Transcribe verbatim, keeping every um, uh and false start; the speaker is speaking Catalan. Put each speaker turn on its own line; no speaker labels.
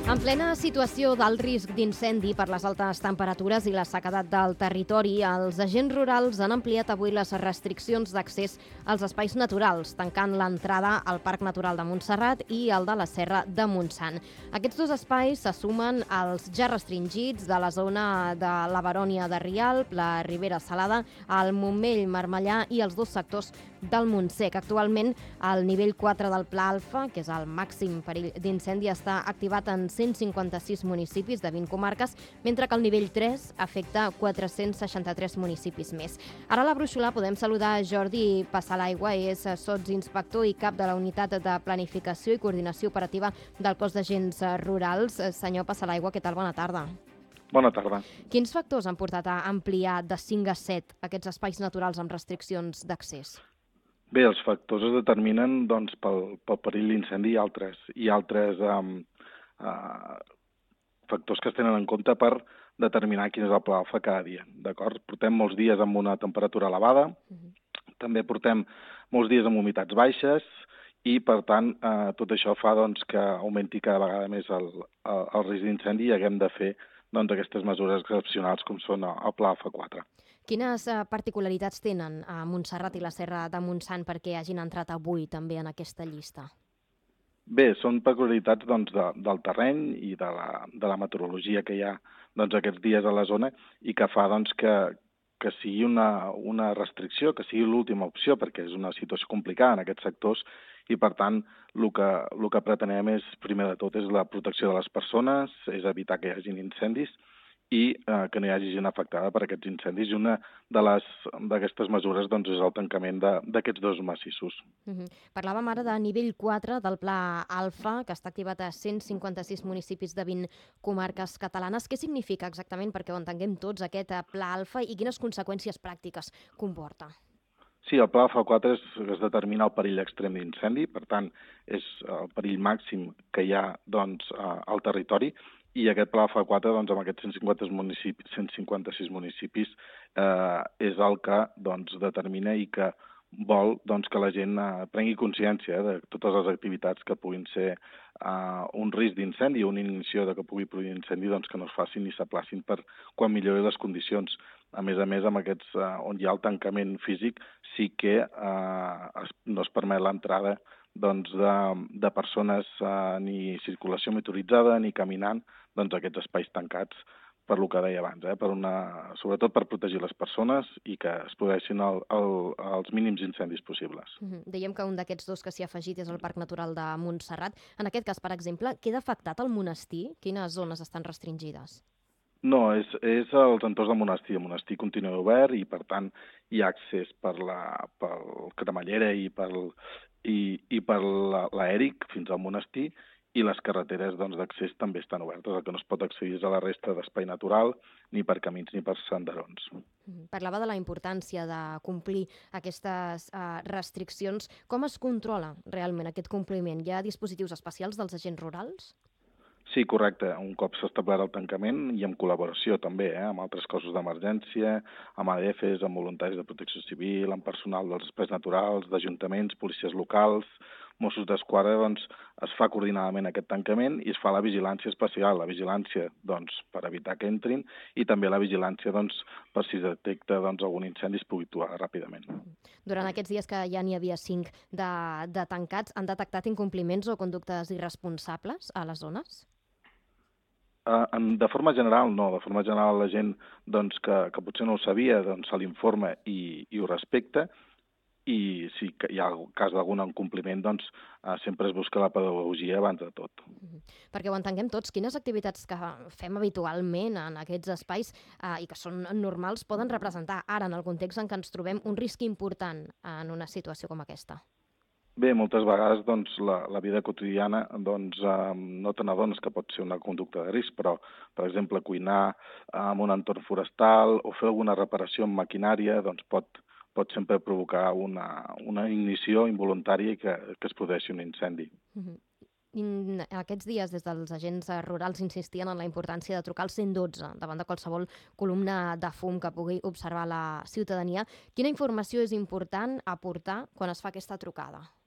En plena situació d'alt risc d'incendi per les altes temperatures i la sequedat del territori, els agents rurals han ampliat avui les restriccions d'accés als espais naturals, tancant l'entrada al Parc Natural de Montserrat i el de la Serra de Montsant. Aquests dos espais se sumen als ja restringits de la zona de la Barònia de Rialb, la Ribera Salada, el Montmell, Marmellà i els dos sectors del Montsec. Actualment, el nivell quatre del Pla Alfa, que és el màxim perill d'incendi, està activat en cent cinquanta-sis municipis de vint comarques, mentre que el nivell tres afecta quatre-cents seixanta-tres municipis més. Ara a la Brúixola podem saludar Jordi Passalaigua, és sotsinspector i cap de la Unitat de Planificació i Coordinació Operativa del Cos d'Agents Rurals. Senyor Passalaigua, què tal? Bona tarda.
Bona tarda.
Quins factors han portat a ampliar de cinc a set aquests espais naturals amb restriccions d'accés?
Bé, els factors es determinen doncs, pel, pel perill d'incendi i altres, i altres um, uh, factors que es tenen en compte per determinar quin és el pla alfa cada dia. D'acord? Portem molts dies amb una temperatura elevada, uh-huh. També portem molts dies amb humitats baixes i, per tant, eh, tot això fa doncs, que augmenti cada vegada més el, el, el risc d'incendi i haguem de fer doncs, aquestes mesures excepcionals com són el pla alfa quatre.
Quines uh, particularitats tenen a Montserrat i la Serra de Montsant perquè hagin entrat avui també en aquesta llista?
Bé, són peculiaritats doncs, de, del terreny i de la, de la meteorologia que hi ha doncs, aquests dies a la zona i que fa doncs, que, que sigui una, una restricció, que sigui l'última opció, perquè és una situació complicada en aquests sectors i, per tant, el que, el que pretenem és, primer de tot, és la protecció de les persones, és evitar que hi hagin incendis i eh, que no hi hagi gent afectada per aquests incendis. I una d'aquestes mesures doncs, és el tancament d'aquests dos massissos.
Uh-huh. Parlàvem ara de nivell quatre del Pla Alfa, que està activat a cent cinquanta-sis municipis de vint comarques catalanes. Què significa exactament, perquè ho entenguem tots, aquest Pla Alfa i quines conseqüències pràctiques comporta?
Sí, el Pla Alfa quatre es, es determina el perill extrem d'incendi, per tant, és el perill màxim que hi ha doncs, al territori, i aquest Pla Alfa quatre, doncs, amb aquests cent cinquanta municipis, cent cinquanta-sis municipis, eh, és el que doncs, determina i que vol doncs, que la gent eh, prengui consciència eh, de totes les activitats que puguin ser eh, un risc d'incendi o una iniciació de que pugui produir incendi, doncs, que no es facin ni s'aplacin per quan millori les condicions. A més a més, amb aquests eh, on hi ha el tancament físic, sí que eh, es, no es permet l'entrada doncs, de, de persones eh, ni circulació motoritzada ni caminant doncs, aquests espais tancats per lo que deia abans, eh, per una, sobretot per protegir les persones i que es produeixin el, el, els mínims incendis possibles.
Uh-huh. Dèiem que un d'aquests dos que s'hi ha afegit és el Parc Natural de Montserrat. En aquest cas, per exemple, queda afectat el monestir? Quines zones estan restringides?
No, és, és els entorns del monestir. El monestir continua obert i, per tant, hi ha accés per la pel Cremallera i, pel, i, i per l'aèric fins al monestir, i les carreteres doncs, d'accés també estan obertes. El que no es pot accedir és a la resta d'espai natural, ni per camins ni per senderons.
Parlava de la importància de complir aquestes uh, restriccions. Com es controla realment aquest compliment? Hi ha dispositius especials dels agents rurals?
Sí, correcte. Un cop s'ha establert el tancament i en col·laboració també eh, amb altres cossos d'emergència, amb A D Fs, amb voluntaris de protecció civil, amb personal dels espais naturals, d'ajuntaments, policies locals, Mossos d'Esquadra, doncs, es fa coordinadament aquest tancament i es fa la vigilància especial, la vigilància doncs, per evitar que entrin i també la vigilància doncs, per si es detecta doncs, algun incendi es pugui actuar ràpidament.
Durant aquests dies que ja n'hi havia cinc de, de tancats, han detectat incompliments o conductes irresponsables a les zones?
Uh, en, de forma general, no. De forma general, la gent doncs, que, que potser no ho sabia doncs, se l'informa i, i ho respecta, i si hi ha el cas d'algun incompliment, doncs eh, sempre es busca la pedagogia abans de tot.
Uh-huh. Perquè ho entenguem tots, quines activitats que fem habitualment en aquests espais eh, i que són normals poden representar ara, en el context en què ens trobem, un risc important en una situació com aquesta?
Bé, moltes vegades doncs, la, la vida quotidiana doncs, eh, no te n'adones que pot ser una conducta de risc, però, per exemple, cuinar en un entorn forestal o fer alguna reparació en maquinària doncs, pot pot sempre provocar una, una ignició involuntària i que, que es produeixi un incendi.
Uh-huh. In, aquests dies, des dels agents rurals, insistien en la importància de trucar al cent dotze davant de qualsevol columna de fum que pugui observar la ciutadania. Quina informació és important aportar quan es fa aquesta trucada?